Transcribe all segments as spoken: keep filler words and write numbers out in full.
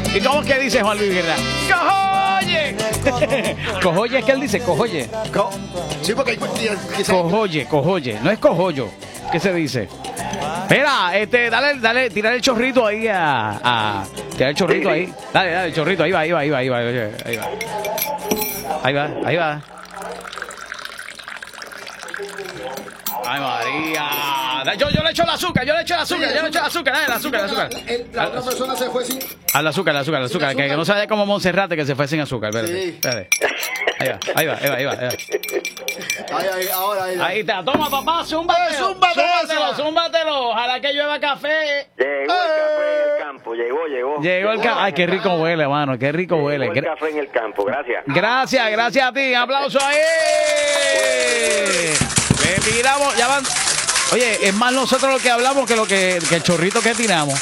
¿Y cómo es que dice Juan Luis Guerra? ¡Cojoye! Cojoye es que él dice, cojoye. Co sí, porque hay cojoye, cojoye, no es cojollo. ¿Qué se dice? Mira, este, dale, dale, tirar el chorrito ahí a, a tirar el chorrito ahí. Dale, dale, el chorrito, ahí va, ahí va, ahí va, ahí va, ahí va. Ahí va, ahí va. Ay, María. Yo, yo le echo el azúcar, yo le echo el azúcar, yo le echo el azúcar, dale, el azúcar, el azúcar. La otra persona se fue sin... Al azúcar, al azúcar, al azúcar, que, que no sabe como Monserrate que se fue sin azúcar, espérate, sí. espérate. Ahí va, ahí va, ahí va, ahí va. Ahí, va. Ahí, ahí, ahora, ahí, ahí está, toma papá, zúmbatelo, zúmbatelo, zúmbatelo, ojalá que llueva café. Llegó el café en el campo, llegó, llegó. Llegó el café, ay, qué rico huele, mano, qué rico llegó huele. el café en el campo, gracias. Gracias, gracias a ti, aplauso ahí. Le tiramos, ya van. Oye, es más nosotros lo que hablamos que lo que, que el chorrito que tiramos.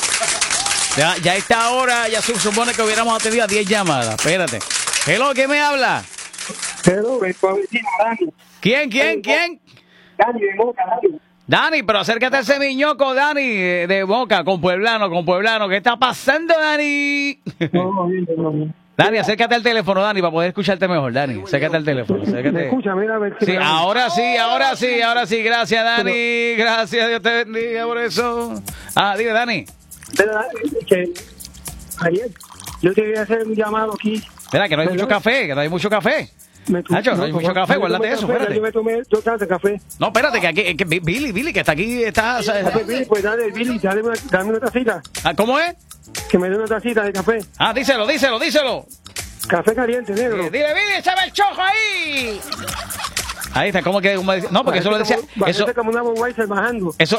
Ya, ya a esta hora ya se supone que hubiéramos atendido a diez llamadas. Espérate. Hello, ¿quién me habla? Hello, Dani. ¿Quién, quién, quién? Dani de Moca, Dani. Dani, pero acércate a ese miñoco, Dani, de Moca, con Pueblano, con Pueblano. ¿Qué está pasando, Dani? No, bien, no, bien. Dani, acércate al teléfono, Dani, para poder escucharte mejor, Dani. Acércate al teléfono. Acércate. ¿Me escucha? Mira, a ver si Sí, me- ahora sí, ahora sí, ahora sí. Gracias, Dani. Gracias, Dios te bendiga por eso. Ah, dime, Dani. Mira, que ayer yo te quería hacer un llamado aquí. Mira, que no hay mucho café, que no hay mucho café. Me tu- Nacho, no hay mucho café, me guárdate tomé eso, café, espérate. Yo me tomé dos tazas de café. No, espérate, que aquí, que Billy, Billy, que está aquí, está... Ah, pues, Billy, pues dale, Billy, dale una, dame una tacita. Ah, ¿cómo es? Que me dé una tacita de café. Ah, díselo, díselo, díselo. Café caliente, negro. Eh, Dile, Billy, échame el chojo ahí. Ahí está, ¿cómo que...? Cómo, no, porque eso lo decía... Como, Eso, como una Budweiser bajando. eso...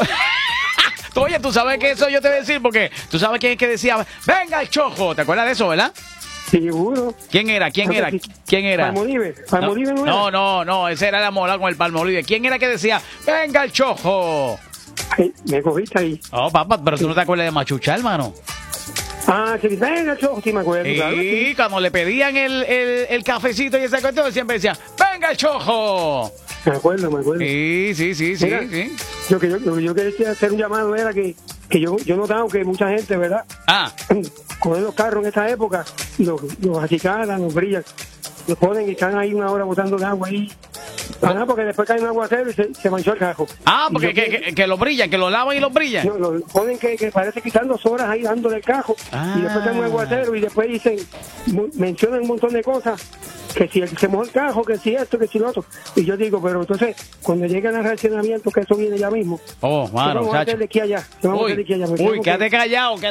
Oye, tú sabes que eso yo te voy a decir, porque tú sabes quién es que decía, venga el chojo, ¿te acuerdas de eso, verdad? Seguro. ¿Quién era? ¿Quién era? ¿Quién era? Palmolive. Palmolive no, No, era. no, no, ese era la mola con el Palmolive. ¿Quién era que decía, venga el chojo? Ay, me cogiste ahí. Oh, papá, pero tú no te acuerdas de Machucha, hermano. Ah, que dice, venga, chojo, sí me acuerdo. claro que Y sí. cuando le pedían el, el, el cafecito y esa cuestión, siempre decía, venga el chojo. Me acuerdo, me acuerdo. Sí, sí, sí, sí, Mira, sí. Lo que yo, lo que yo quería hacer un llamado era que, que yo, yo notaba que mucha gente, ¿verdad? Ah, Coger los carros en esta época, los, los acicalan, los brillan, los ponen y están ahí una hora botando de agua ahí. Ah, porque después cae un aguacero y se, se manchó el carro. ah Y porque yo que, que- que, que lo brillan, que lo lavan y lo brillan. No, lo ponen que, que parece que están dos horas ahí dándole el cajo Ah. y después cae un aguacero y después dicen, mu- mencionan un montón de cosas, que si el- se mojó el cajo, que si esto, que si lo otro. Y yo digo, pero entonces, cuando lleguen al reaccionamiento, que eso viene ya mismo, Oh, ¿qué mano, vamos a chacho. hacer de aquí a allá? ¿Qué vamos a hacer de aquí a allá? Porque Uy, tengo que- quédate callado,